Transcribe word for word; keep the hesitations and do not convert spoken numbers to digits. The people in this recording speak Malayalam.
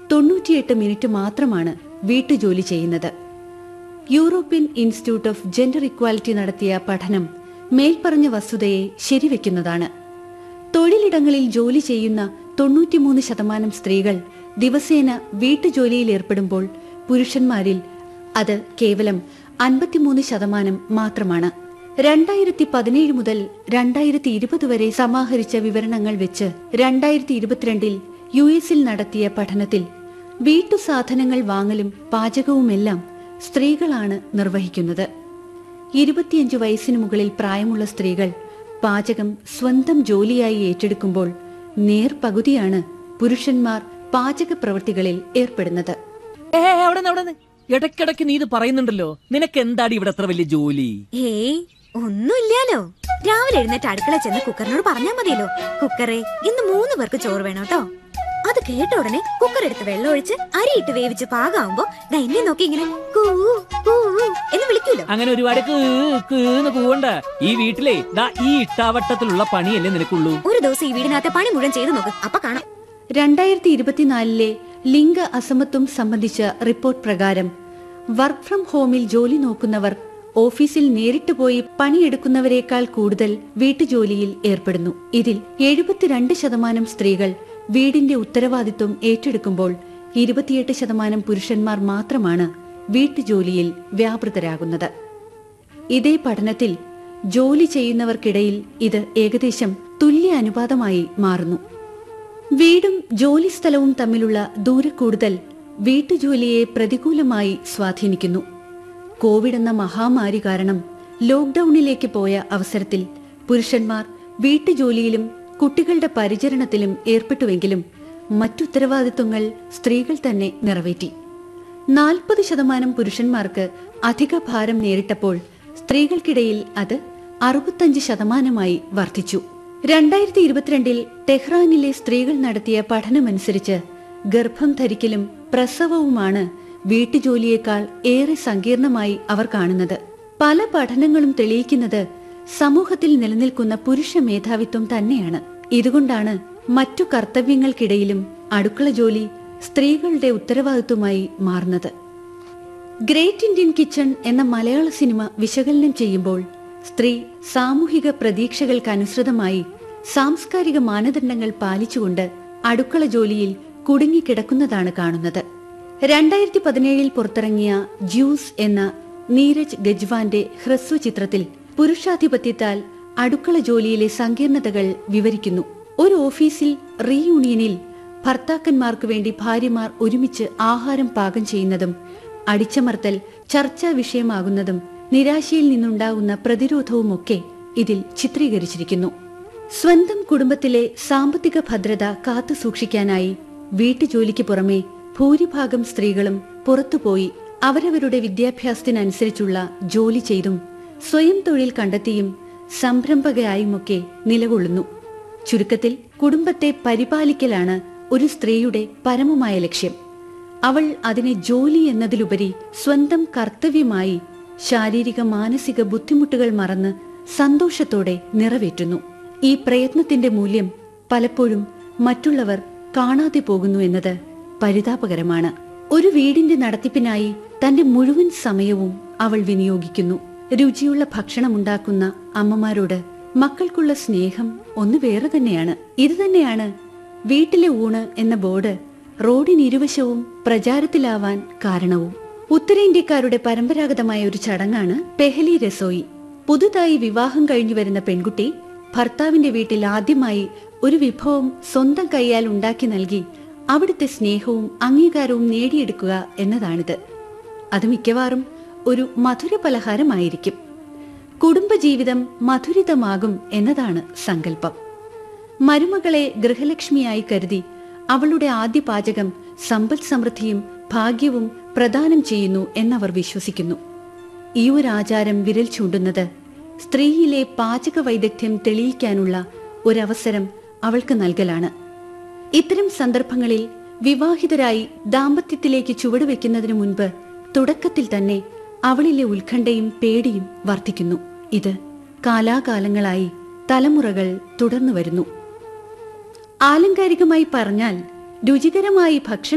തൊണ്ണൂറ്റിയെട്ട് മിനിറ്റ് മാത്രമാണ് വീട്ടുജോലി ചെയ്യുന്നത്. European institute of gender equality നടത്തിയ പഠനം മേൽപ്പറഞ്ഞ വസ്തുതയെ ശരിവെക്കുന്നതാണ്. തൊഴിലിടങ്ങളിൽ ജോലി ചെയ്യുന്ന തൊണ്ണൂറ്റിമൂന്ന് ശതമാനം സ്ത്രീകൾ ദിവസേന വീട്ടുജോലിയിൽ ഏർപ്പെടുമ്പോൾ പുരുഷന്മാരിൽ അത് കേവലം അൻപത്തിമൂന്ന് ശതമാനം മാത്രമാണ്. രണ്ടായിരത്തി പതിനേഴ് മുതൽ രണ്ടായിരത്തി ഇരുപത് വരെ സമാഹരിച്ച വിവരണങ്ങൾ വെച്ച് രണ്ടായിരത്തി ഇരുപത്തിരണ്ടിൽ യു എസിൽ നടത്തിയ പഠനത്തിൽ വീട്ടുസാധനങ്ങൾ വാങ്ങലും പാചകവുമെല്ലാം സ്ത്രീകളാണ് നിർവഹിക്കുന്നത്. ഇരുപത്തിയഞ്ചു വയസ്സിനു മുകളിൽ പ്രായമുള്ള സ്ത്രീകൾ പാചകം സ്വന്തം ജോലിയായി ഏറ്റെടുക്കുമ്പോൾ നേർപകുതിയാണ് പുരുഷന്മാർ പാചക പ്രവൃത്തികളിൽ ഏർപ്പെടുന്നത്. ഇടയ്ക്കിടയ്ക്ക് നീ ഇത് പറയുന്നുണ്ടല്ലോ, നിനക്ക് എന്താടി ഇവിടെ അത്ര വലിയ ജോലി? ഏയ് ഒന്നുമില്ലാലോ. രാവിലെ എഴുന്നേറ്റ് അടുക്കള ചെന്ന് കുക്കറിനോട് പറഞ്ഞാൽ മതിയല്ലോ, കുക്കറെ ഇന്ന് മൂന്ന് പേർക്ക് ചോറ് വേണം കേട്ടോ. അത് കേട്ട ഉടനെ കുക്കർ എടുത്ത് വെള്ളം ഒഴിച്ച് അരിയിട്ട് വേവിച്ച് പാകാവുമ്പോ എന്നെ നോക്കി ഇങ്ങനെ കൂ കൂ എന്ന് വിളിക്കൂലോ. അങ്ങനെ ഒരുപാട് കൂവണ്ട. ഈ വീട്ടിലെ ഈ ഇട്ടാവട്ടത്തിലുള്ള പണിയല്ലേ നിനക്കുള്ളൂ. ഒരു ദിവസം ഈ വീടിനകത്തെ പണി മുഴുവൻ ചെയ്തു നോക്ക്, അപ്പൊ കാണാം. രണ്ടായിരത്തി ഇരുപത്തിനാലിലെ ലിംഗ അസമത്വം സംബന്ധിച്ച റിപ്പോർട്ട് പ്രകാരം വർക്ക് ഫ്രം ഹോമിൽ ജോലി നോക്കുന്നവർ ഓഫീസിൽ നേരിട്ട് പോയി പണിയെടുക്കുന്നവരെക്കാൾ കൂടുതൽ വീട്ടുജോലിയിൽ ഏർപ്പെടുന്നു. ഇതിൽ എഴുപത്തിരണ്ട് ശതമാനം സ്ത്രീകൾ വീടിന്റെ ഉത്തരവാദിത്വം ഏറ്റെടുക്കുമ്പോൾ ഇരുപത്തിയെട്ട് ശതമാനം പുരുഷന്മാർ മാത്രമാണ് വീട്ടുജോലിയിൽ വ്യാപൃതരാകുന്നത്. ഇതേ പഠനത്തിൽ ജോലി ചെയ്യുന്നവർക്കിടയിൽ ഇത് ഏകദേശം തുല്യ അനുപാതമായി മാറുന്നു. വീടും ജോലിസ്ഥലവും തമ്മിലുള്ള ദൂരക്കൂടുതൽ വീട്ടുജോലിയെ പ്രതികൂലമായി സ്വാധീനിക്കുന്നു. കോവിഡ് എന്ന മഹാമാരി കാരണം ലോക്ഡൌണിലേക്ക് പോയ അവസരത്തിൽ പുരുഷന്മാർ വീട്ടുജോലിയിലും കുട്ടികളുടെ പരിചരണത്തിലും ഏർപ്പെട്ടുവെങ്കിലും മറ്റുത്തരവാദിത്വങ്ങൾ സ്ത്രീകൾ തന്നെ നിറവേറ്റി. നാൽപ്പത് ശതമാനം പുരുഷന്മാർക്ക് അധിക ഭാരം നേരിട്ടപ്പോൾ സ്ത്രീകൾക്കിടയിൽ അത് അറുപത്തഞ്ച് ശതമാനമായി വർദ്ധിച്ചു. രണ്ടായിരത്തി ഇരുപത്തിരണ്ടിൽ ടെഹ്റാനിലെ സ്ത്രീകൾ നടത്തിയ പഠനമനുസരിച്ച് ഗർഭം ധരിക്കലും പ്രസവവുമാണ് വീട്ടുജോലിയേക്കാൾ ഏറെ സങ്കീർണമായി അവർ കാണുന്നത്. പല പഠനങ്ങളും തെളിയിക്കുന്നത് സമൂഹത്തിൽ നിലനിൽക്കുന്ന പുരുഷ മേധാവിത്വം തന്നെയാണ്. ഇതുകൊണ്ടാണ് മറ്റു കർത്തവ്യങ്ങൾക്കിടയിലും അടുക്കള ജോലി സ്ത്രീകളുടെ ഉത്തരവാദിത്വമായി മാറുന്നത്. ഗ്രേറ്റ് ഇന്ത്യൻ കിച്ചൺ എന്ന മലയാള സിനിമ വിശകലനം ചെയ്യുമ്പോൾ സ്ത്രീ സാമൂഹിക പ്രതീക്ഷകൾക്കനുസൃതമായി സാംസ്കാരിക മാനദണ്ഡങ്ങൾ പാലിച്ചുകൊണ്ട് അടുക്കള ജോലിയിൽ കുടുങ്ങിക്കിടക്കുന്നതാണ് കാണുന്നത്. രണ്ടായിരത്തി പതിനേഴിൽ പുറത്തിറങ്ങിയ ജ്യൂസ് എന്ന നീരജ് ഗജ്വാന്റെ ഹ്രസ്വ ചിത്രത്തിൽ പുരുഷാധിപത്യത്താൽ അടുക്കള ജോലിയിലെ സങ്കീർണതകൾ വിവരിക്കുന്നു. ഒരു ഓഫീസിൽ റീയൂണിയനിൽ ഭർത്താക്കന്മാർക്ക് വേണ്ടി ഭാര്യമാർ ഒരുമിച്ച് ആഹാരം പാകം ചെയ്യുന്നതും അടിച്ചമർത്തൽ ചർച്ചാ വിഷയമാകുന്നതും നിരാശയിൽ നിന്നുണ്ടാകുന്ന പ്രതിരോധവുമൊക്കെ ഇതിൽ ചിത്രീകരിച്ചിരിക്കുന്നു. സ്വന്തം കുടുംബത്തിലെ സാമ്പത്തിക ഭദ്രത കാത്തു സൂക്ഷിക്കാനായി വീട്ടുജോലിക്ക് പുറമെ ഭൂരിഭാഗം സ്ത്രീകളും പുറത്തുപോയി അവരവരുടെ വിദ്യാഭ്യാസത്തിനനുസരിച്ചുള്ള ജോലി ചെയ്തും സ്വയം തൊഴിൽ കണ്ടെത്തിയും സംരംഭകയായുമൊക്കെ നിലകൊള്ളുന്നു. ചുരുക്കത്തിൽ കുടുംബത്തെ പരിപാലിക്കലാണ് ഒരു സ്ത്രീയുടെ പരമമായ ലക്ഷ്യം. അവൾ അതിനെ ജോലി എന്നതിലുപരി സ്വന്തം കർത്തവ്യമായി ശാരീരിക മാനസിക ബുദ്ധിമുട്ടുകൾ മറന്ന് സന്തോഷത്തോടെ നിറവേറ്റുന്നു. ഈ പ്രയത്നത്തിന്റെ മൂല്യം പലപ്പോഴും മറ്റുള്ളവർ കാണാതെ പോകുന്നു എന്നത് പരിതാപകരമാണ്. ഒരു വീടിന്റെ നടത്തിപ്പിനായി തന്റെ മുഴുവൻ സമയവും അവൾ വിനിയോഗിക്കുന്നു. രുചിയുള്ള ഭക്ഷണമുണ്ടാക്കുന്ന അമ്മമാരോട് മക്കൾക്കുള്ള സ്നേഹം ഒന്ന് വേറെ തന്നെയാണ്. ഇത് തന്നെയാണ് വീട്ടിലെ ഊണ് എന്ന ബോർഡ് റോഡിനിരുവശവും പ്രചാരത്തിലാവാൻ കാരണവും. ഉത്തരേന്ത്യക്കാരുടെ പരമ്പരാഗതമായ ഒരു ചടങ്ങാണ് പെഹലി രസോയി. പുതുതായി വിവാഹം കഴിഞ്ഞു വരുന്ന പെൺകുട്ടി ഭർത്താവിന്റെ വീട്ടിൽ ആദ്യമായി ഒരു വിഭവം സ്വന്തം കൈയാൽ ഉണ്ടാക്കി നൽകി അവിടുത്തെ സ്നേഹവും അംഗീകാരവും നേടിയെടുക്കുക എന്നതാണിത്. അത് മിക്കവാറും ഒരു മധുര പലഹാരമായിരിക്കും. കുടുംബജീവിതം മധുരിതമാകും എന്നതാണ് സങ്കല്പം. മരുമകളെ ഗൃഹലക്ഷ്മിയായി കരുതി അവളുടെ ആദ്യ പാചകം സമ്പൽ സമൃദ്ധിയും ഭാഗ്യവും പ്രദാനം ചെയ്യുന്നു എന്നവർ വിശ്വസിക്കുന്നു. ഈ ഒരു ആചാരം വിരൽ ചൂണ്ടുന്നത് സ്ത്രീയിലെ പാചക വൈദഗ്ധ്യം തെളിയിക്കാനുള്ള ഒരവസരം അവൾക്ക് നൽകലാണ്. ഇത്തരം സന്ദർഭങ്ങളിൽ വിവാഹിതരായി ദാമ്പത്യത്തിലേക്ക് ചുവടുവെക്കുന്നതിനു മുൻപ് തുടക്കത്തിൽ തന്നെ അവളിലെ ഉത്കണ്ഠയും പേടിയും വർദ്ധിക്കുന്നു. ഇത് കാലാകാലങ്ങളായി തലമുറകൾ തുടർന്നു വരുന്നു. ആലങ്കാരികമായി പറഞ്ഞാൽ രുചികരമായി ഭക്ഷണം